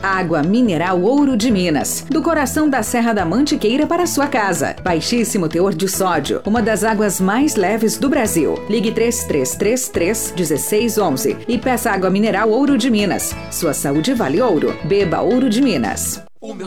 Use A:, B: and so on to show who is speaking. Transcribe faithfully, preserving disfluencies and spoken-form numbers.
A: Água mineral Ouro de Minas, do coração da Serra da Mantiqueira para sua casa. Baixíssimo teor de sódio, uma das águas mais leves do Brasil. Ligue três três três três, um seis um um e peça água mineral Ouro de Minas. Sua saúde vale ouro. Beba Ouro de Minas.